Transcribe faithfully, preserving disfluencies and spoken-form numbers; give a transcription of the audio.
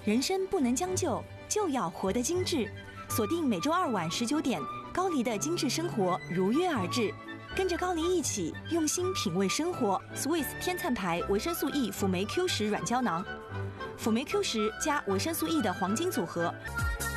人生不能将就，就要活得精致。锁定每周二晚十九点，高黎的精致生活如约而至。跟着高黎一起用心品味生活。Swiss 天粲牌维生素 E 辅酶 Q 十软胶囊，辅酶 Q 十加维生素 E 的黄金组合。